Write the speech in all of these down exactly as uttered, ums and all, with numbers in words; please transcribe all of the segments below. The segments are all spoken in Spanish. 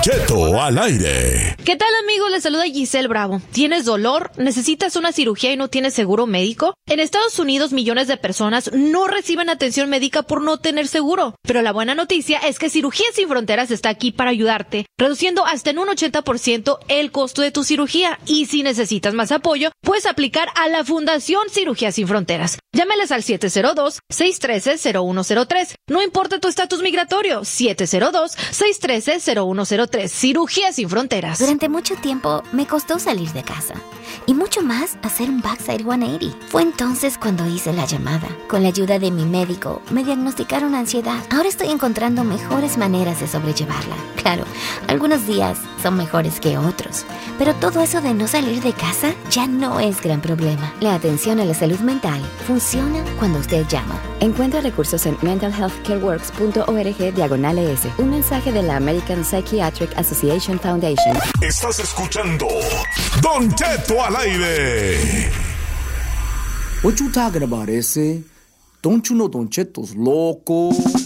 Cheto al aire. ¿Qué tal, amigos? Les saluda Giselle Bravo. ¿Tienes dolor? ¿Necesitas una cirugía y no tienes seguro médico? En Estados Unidos, millones de personas no reciben atención médica por no tener seguro. Pero la buena noticia es que Cirugías Sin Fronteras está aquí para ayudarte, reduciendo hasta en un ochenta por ciento el costo de tu cirugía. Y si necesitas más apoyo, puedes aplicar a la Fundación Cirugías Sin Fronteras. Llámales al siete cero dos, seis uno tres, cero uno cero tres. No importa tu estatus migratorio, siete cero dos, seis uno tres, cero uno cero tres. Cirugías Sin Fronteras. Durante mucho tiempo me costó salir de casa. Y mucho más hacer un backside ciento ochenta. Fue entonces cuando hice la llamada. Con la ayuda de mi médico, me diagnosticaron ansiedad. Ahora estoy encontrando mejores maneras de sobrellevarla. Claro, algunos días son mejores que otros. Pero todo eso de no salir de casa ya no es gran problema. La atención a la salud mental funciona cuando usted llama. Encuentra recursos en mental health care works punto org diagonal es. Un mensaje de la American Psychiatric Association Foundation. Estás escuchando Don Cheto al aire. What you talking about, ese? Don't you know Don Cheto's loco?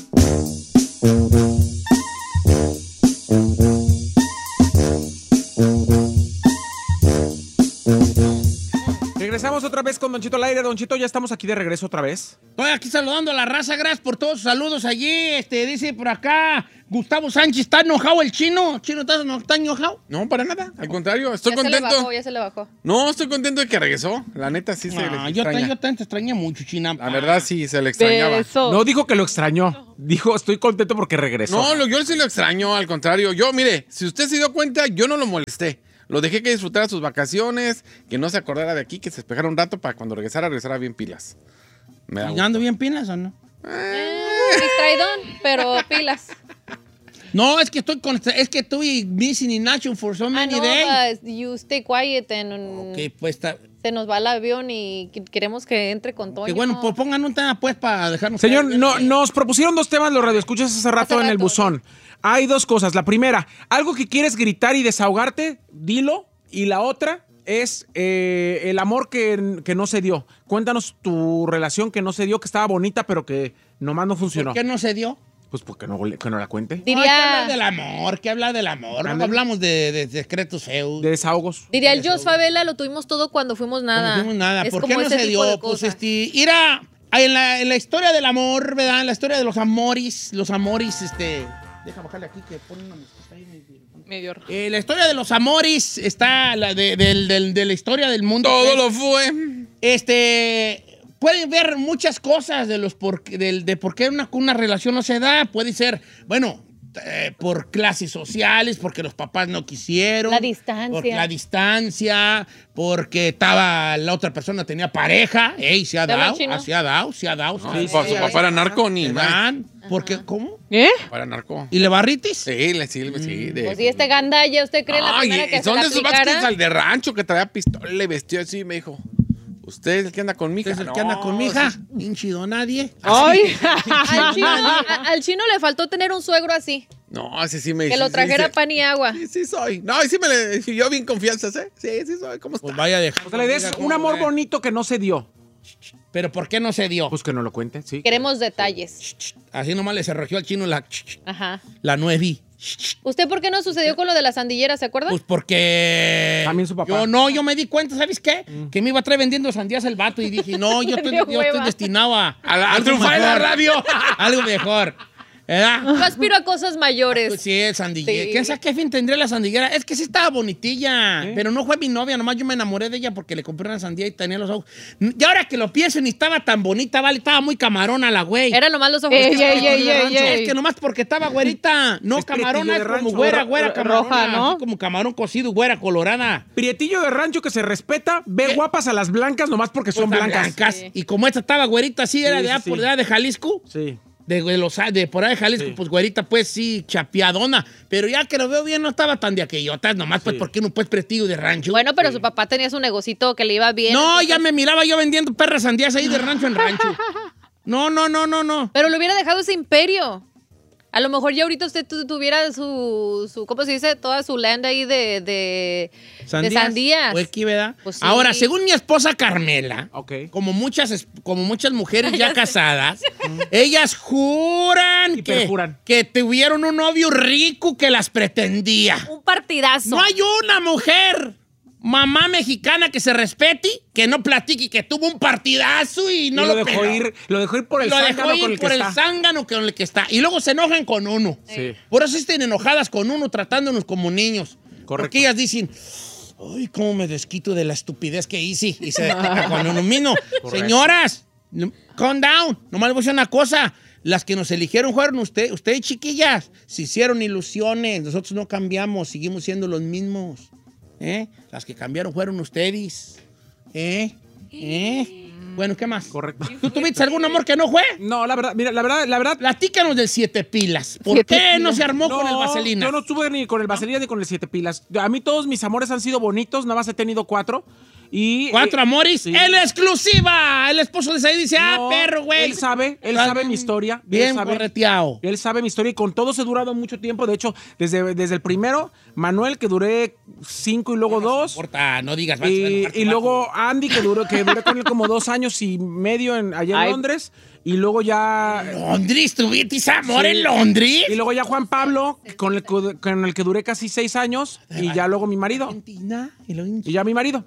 Regresamos otra vez con Don Chito al aire. Don Chito, ya estamos aquí de regreso otra vez. Estoy aquí saludando a la raza, gracias por todos sus saludos allí. Este, dice por acá, Gustavo Sánchez, ¿está enojado el chino? ¿Chino está, no, está enojado? No, para nada, al contrario, estoy ya contento. Se le bajó, ya se le bajó. No, estoy contento de que regresó. La neta sí se Ah, le yo, te, extraña. yo te, te extrañé mucho, China. La verdad sí, se le extrañaba. Beso. No dijo que lo extrañó. Dijo, estoy contento porque regresó. No, lo, yo sí lo extraño, al contrario. Yo, mire, si usted se dio cuenta, yo no lo molesté. Lo dejé que disfrutara sus vacaciones, que no se acordara de aquí, que se despejara un rato para cuando regresara, regresara bien pilas. Me da ¿Y gusto. ando bien pilas o no? Distraidón, pero pilas. No, es que estoy con, es que estoy missing in action for so I many know, days. but you stay quiet and Ok, pues está. se nos va el avión y qu- queremos que entre con Toño. Que bueno, pues pongan un tema pues para dejarnos. Señor, caer. no, nos propusieron dos temas los radioescuchas hace rato Hace en el rato, buzón. Hay dos cosas. La primera, algo que quieres gritar y desahogarte, dilo. Y la otra es eh, el amor que, que no se dio. Cuéntanos tu relación que no se dio, que estaba bonita, pero que nomás no funcionó. ¿Por qué no se dio? Pues porque no, que no la cuente. Diría... Diría- No, hay que hablar del amor, que hablar del amor. No Ándale. hablamos de, de secretos feos. De desahogos. Diría el Jos Favela, lo tuvimos todo cuando fuimos nada. No fuimos nada. Es ¿Por como qué no ese se tipo dio? de Pues cosas. este, ir a, a- en, la, en la historia del amor, ¿verdad? En la historia de los amoris, los amoris, este... Deja bajarle aquí que pone una mosquita ahí. Medio. Eh, la historia de los amoris está la de, del- del- de la historia del mundo. Todo pues. lo fue. Este... Pueden ver muchas cosas de los por, del- de por qué una, una relación no se da. Puede ser, bueno, eh, por clases sociales, porque los papás no quisieron. La distancia. Por la distancia, porque estaba, la otra persona tenía pareja. Ey, se ha ¿Te habla dado, chino? se ha dado, se ha dado. No, se ha su, dado. su papá era narco, ni más. ¿Verdad? Porque, ¿cómo? ¿Eh? Papá era narco. ¿Y le barritis? Sí, le sí, sí. De, Pues si este gandalla, ¿usted cree la Ay, primera que se son la de esos vatos que aplicara? al de rancho que traía pistola y le vestió así y me dijo, ¿usted es el que anda con mi hija? ¿Es el No, que anda con mi hija? sí. Hinchido nadie. Ay, al chino, a- al chino le faltó tener un suegro así, No, ese sí me que lo sí, trajera sí, pan y agua. Sí, sí soy. No, y sí me le yo bien confianza, ¿eh? Sí, sí soy. ¿Cómo está? Pues vaya a dejar. O sea, la idea es un amor bonito que no se dio. Pero ¿por qué no se dio? Pues que no lo cuente, sí. Queremos detalles. Así nomás le cerrojeó al chino la, Ajá. la nuevi. ¿Usted por qué no sucedió con lo de la sandillera, se acuerda? Pues porque... También su papá. Yo no, yo me di cuenta, ¿sabes qué? Que me iba a traer vendiendo sandías el vato y dije, no, yo estoy, dio yo estoy hueva. destinado a... A la- a algo triunfar en la mejor. radio. Algo mejor. ¿Verdad? Yo aspiro a cosas mayores. Pues sí, el sandillera. Sí. ¿Quién sabe qué fin tendría la sandillera? Es que sí estaba bonitilla, pero no fue mi novia, nomás yo me enamoré de ella porque le compré una sandía y tenía los ojos. Y ahora que lo pienso, ni estaba tan bonita, vale, estaba muy camarona la güey. Era nomás los ojos. Es que Ey, estaba ey, de ey, rancho. ey, ey. Es que nomás porque estaba güerita, no Es camarona, prietillo de es como rancho. güera, güera, Ro- camarona, roja, ¿no? así como camarón cocido, güera, colorada. Prietillo de rancho que se respeta, ve guapas a las blancas nomás porque son Pues, blancas. Sí. Y como esta estaba güerita, así era Sí, de, sí, ah, sí. por allá de Jalisco. Sí. De, de los, de por ahí de Jalisco, Sí. pues güerita, pues sí, chapeadona. Pero ya que lo veo bien, no estaba tan de aquellotas, nomás pues Sí. porque no pues prestigio de rancho. Bueno, pero su papá tenía su negocito que le iba bien. no, entonces- ya me miraba yo vendiendo perras sandías ahí de rancho en rancho. No, no, no, no, no. Pero le hubiera dejado ese imperio. A lo mejor ya ahorita usted tu- tuviera su, su, ¿cómo se dice? Toda su land ahí de, de ¿Sandías? de sandías. Fue aquí, ¿verdad? Pues sí. Ahora, según mi esposa Carmela, Ok. como muchas, es- como muchas mujeres ya casadas, ellas juran Y que, perjuran. que tuvieron un novio rico que las pretendía. Un partidazo. No hay una mujer, mamá mexicana, que se respete, que no platique, que tuvo un partidazo y no Y lo, lo dejó peló. ir, lo dejó ir por el Lo dejó zángano ir con el que por el está. zángano con el que está. Y luego se enojan con uno. Sí. Por eso estén enojadas con uno, tratándonos como niños. Correcto. Porque ellas dicen, ay, cómo me desquito de la estupidez que hice. Y se desquitan con uno mismo. Señoras, no- calm down. Nomás les voy a decir una cosa. Las que nos eligieron fueron usted, ustedes, chiquillas. Se hicieron ilusiones. Nosotros no cambiamos, seguimos siendo los mismos. ¿Eh? Las que cambiaron fueron ustedes. ¿Eh? ¿Eh? Bueno, ¿qué más? Correcto. ¿Tú tuviste algún amor que no fue? No, la verdad, mira, la verdad, la verdad. Platícanos del siete pilas. ¿Por Siete qué no pilas. se armó con el vaselina? Yo no estuve ni con el vaselina ni con el siete pilas. A mí todos mis amores han sido bonitos, nada más he tenido cuatro. Y, Cuatro eh, amores. sí. ¡En exclusiva! El esposo de Said dice, ah, no, perro, güey. Él sabe, él sabe mi historia. Bien él sabe, correteado. Él sabe mi historia y con todos he durado mucho tiempo. De hecho, desde, desde el primero, Manuel, que duré cinco y luego No dos. importa, no digas. vas a Y, enojar tu y vato. luego Andy, que duró, que duré con él como dos años y medio en, allá en Ay. Londres. Y luego ya. ¿Londres? ¿Tuviste amor Sí. en Londres? Y luego ya Juan Pablo, con el, que- con el que duré casi seis años. Y ya luego mi marido. Argentina. Y luego- Y ya mi marido.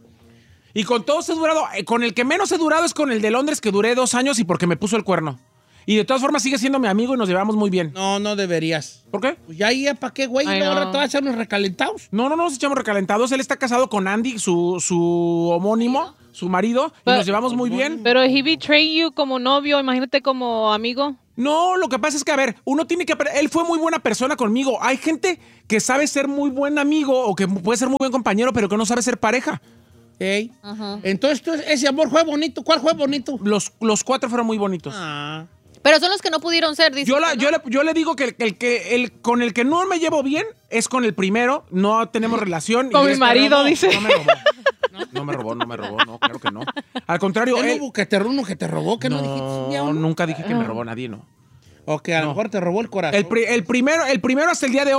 Y con todos he durado. eh, Con el que menos he durado es con el de Londres, que duré dos años y porque me puso el cuerno. Y de todas formas sigue siendo mi amigo y nos llevamos muy bien. No, no deberías. ¿Por qué? Pues ya ahí, ¿para qué, güey? Y Ay, luego no. ahora te vas a hacer unos recalentados. No, no, no nos echamos recalentados. Él está casado con Andy, su, su homónimo, su marido, y Pero- nos llevamos muy bien. Pero he betrayed you como novio, imagínate como amigo. No, lo que pasa es que, a ver, uno tiene que... apre- Él fue muy buena persona conmigo. Hay gente que sabe ser muy buen amigo o que puede ser muy buen compañero, pero que no sabe ser pareja. ¿Eh? Entonces, tú- ese amor fue bonito. ¿Cuál fue bonito? Los, los cuatro fueron muy bonitos. Ah. Pero son los que no pudieron ser, dice. Yo, la- usted, ¿no? yo, le, yo le digo que el, el que el con el que no me llevo bien es con el primero. No tenemos relación. Con y mi es- marido, no, dice. No me robó. No me robó, no me robó. No, claro que no. Al contrario, ¿Qué no él... hubo que te, uno que te robó? ¿Que no, dijiste un día No, uno? nunca dije que me robó nadie, no. O que a lo mejor te robó el corazón. El, pri- el primero, el primero hasta el día de hoy.